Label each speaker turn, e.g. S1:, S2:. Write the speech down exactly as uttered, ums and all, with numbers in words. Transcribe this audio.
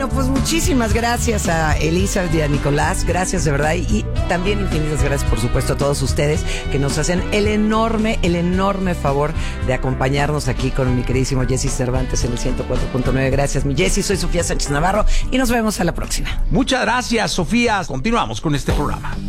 S1: Bueno, pues muchísimas gracias a Elizabeth y a Nicolás. Gracias de verdad. Y también infinitas gracias, por supuesto, a todos ustedes que nos hacen el enorme, el enorme favor de acompañarnos aquí con mi queridísimo Jesse Cervantes en el ciento cuatro punto nueve. Gracias, mi Jesse. Soy Sofía Sánchez Navarro y nos vemos a la próxima.
S2: Muchas gracias, Sofía. Continuamos con este programa.